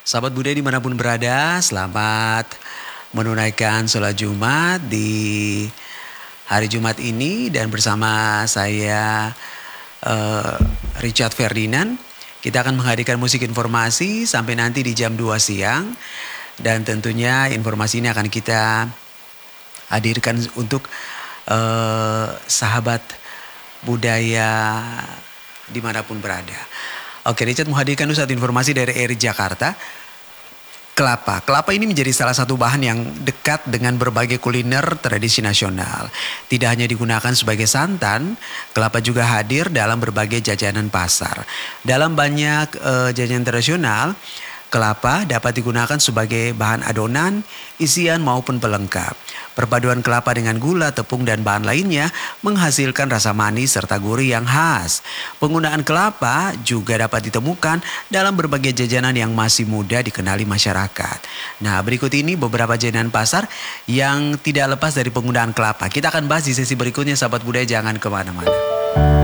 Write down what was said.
Sahabat budaya dimanapun berada, selamat menunaikan sholat Jumat di hari Jumat ini. Dan bersama saya Richard Ferdinand, kita akan menghadirkan musik informasi sampai nanti di jam 2 siang. Dan tentunya informasi ini akan kita hadirkan untuk sahabat budaya dimanapun berada. Oke, Richard menghadirkan satu informasi dari RRI Jakarta. Kelapa. Kelapa ini menjadi salah satu bahan yang dekat dengan berbagai kuliner tradisi nasional. Tidak hanya digunakan sebagai santan, kelapa juga hadir dalam berbagai jajanan pasar. Dalam banyak jajanan tradisional, kelapa dapat digunakan sebagai bahan adonan, isian maupun pelengkap. Perpaduan kelapa dengan gula, tepung, dan bahan lainnya menghasilkan rasa manis serta gurih yang khas. Penggunaan kelapa juga dapat ditemukan dalam berbagai jajanan yang masih muda dikenali masyarakat. Nah, berikut ini beberapa jajanan pasar yang tidak lepas dari penggunaan kelapa. Kita akan bahas di sesi berikutnya, sahabat budaya, jangan kemana-mana.